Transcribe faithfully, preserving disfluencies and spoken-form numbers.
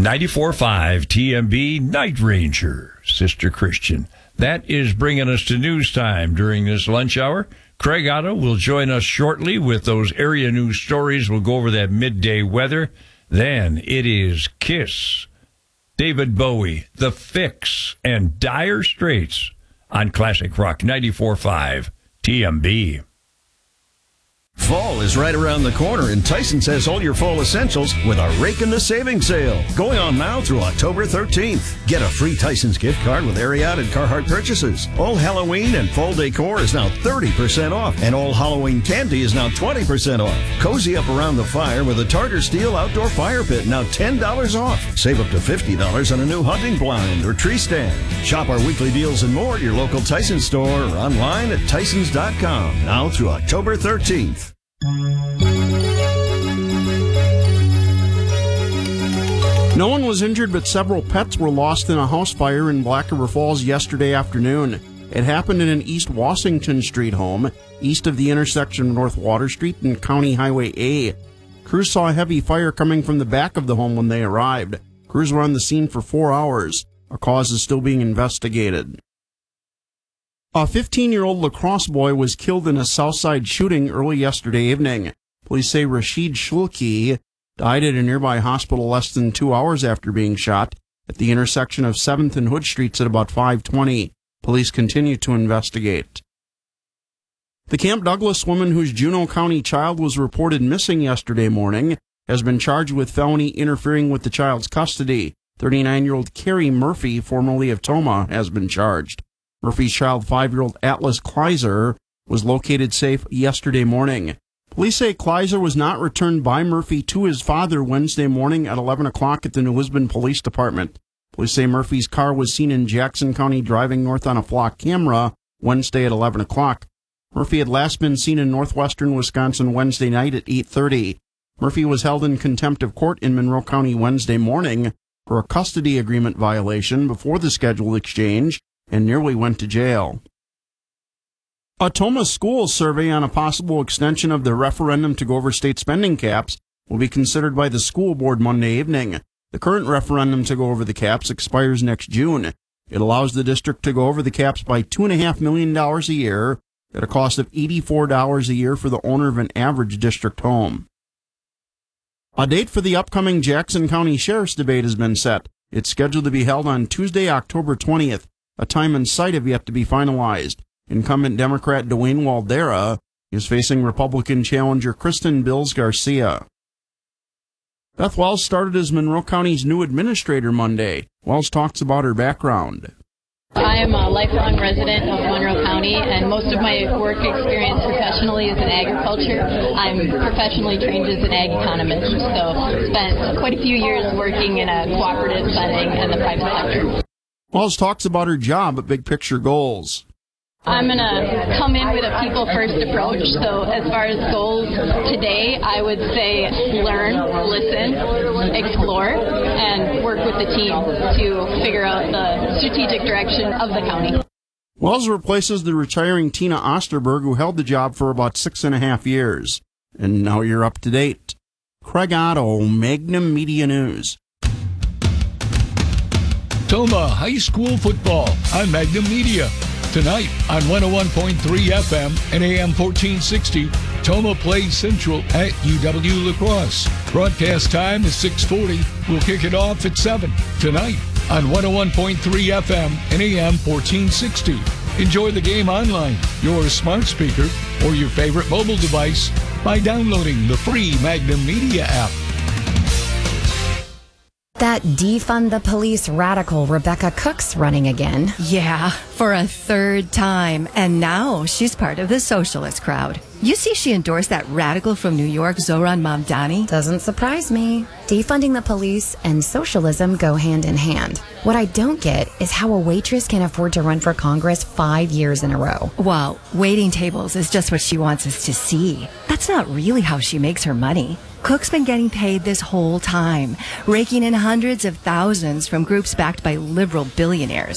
ninety-four point five T M B Night Ranger, Sister Christian. That is bringing us to news time during this lunch hour. Craig Otto will join us shortly with those area news stories. We'll go over that midday weather. Then it is Kiss, David Bowie, The Fix, and Dire Straits on Classic Rock ninety-four point five T M B. Fall is right around the corner, and Tyson's has all your fall essentials with a Rake in the Savings Sale. Going on now through October thirteenth. Get a free Tyson's gift card with Ariat and Carhartt purchases. All Halloween and fall decor is now thirty percent off, and all Halloween candy is now twenty percent off. Cozy up around the fire with a Tartar Steel Outdoor Fire Pit, now ten dollars off. Save up to fifty dollars on a new hunting blind or tree stand. Shop our weekly deals and more at your local Tyson's store or online at Tysons dot com. Now through October thirteenth. No one was injured, but several pets were lost in a house fire in Black River Falls yesterday afternoon. It happened in an East Washington Street home, east of the intersection of North Water Street and County Highway A. Crews saw a heavy fire coming from the back of the home when they arrived. Crews were on the scene for four hours. A cause is still being investigated. A fifteen-year-old lacrosse boy was killed in a Southside shooting early yesterday evening. Police say Rashid Shulki died at a nearby hospital less than two hours after being shot at the intersection of seventh and Hood Streets at about five twenty. Police continue to investigate. The Camp Douglas woman whose Juneau County child was reported missing yesterday morning has been charged with felony interfering with the child's custody. thirty-nine-year-old Carrie Murphy, formerly of Toma, has been charged. Murphy's child, five-year-old Atlas Kleiser, was located safe yesterday morning. Police say Kleiser was not returned by Murphy to his father Wednesday morning at eleven o'clock at the New Lisbon Police Department. Police say Murphy's car was seen in Jackson County driving north on a flock camera Wednesday at eleven o'clock. Murphy had last been seen in northwestern Wisconsin Wednesday night at eight thirty. Murphy was held in contempt of court in Monroe County Wednesday morning for a custody agreement violation before the scheduled exchange and nearly went to jail. A Toma Schools survey on a possible extension of the referendum to go over state spending caps will be considered by the school board Monday evening. The current referendum to go over the caps expires next June. It allows the district to go over the caps by two point five million dollars a year at a cost of eighty-four dollars a year for the owner of an average district home. A date for the upcoming Jackson County Sheriff's debate has been set. It's scheduled to be held on Tuesday, October twentieth. A time and site have yet to be finalized. Incumbent Democrat Dwayne Waldera is facing Republican challenger Kristen Bills Garcia. Beth Wells started as Monroe County's new administrator Monday. Wells talks about her background. I am a lifelong resident of Monroe County, and most of my work experience professionally is in agriculture. I'm professionally trained as an ag economist, so spent quite a few years working in a cooperative setting in the private sector. Wells talks about her job at Big Picture Goals. I'm going to come in with a people-first approach. So as far as goals today, I would say learn, listen, explore, and work with the team to figure out the strategic direction of the county. Wells replaces the retiring Tina Osterberg, who held the job for about six and a half years. And now you're up to date. Craig Otto, Magnum Media News. Toma High School football on Magnum Media. Tonight on one oh one point three F M and A M fourteen sixty, Toma plays Central at U W La Crosse. Broadcast time is six forty. We'll kick it off at seven. Tonight on one oh one point three F M and A M fourteen sixty. Enjoy the game online, your smart speaker, or your favorite mobile device by downloading the free Magnum Media app. That defund the police radical Rebecca Cook's running again. Yeah, for a third time. And now she's part of the socialist crowd. You see she endorsed that radical from New York, Zohran Mamdani? Doesn't surprise me. Defunding the police and socialism go hand in hand. What I don't get is how a waitress can afford to run for Congress five years in a row. Well, waiting tables is just what she wants us to see. That's not really how she makes her money. Cook's been getting paid this whole time, raking in hundreds of thousands from groups backed by liberal billionaires.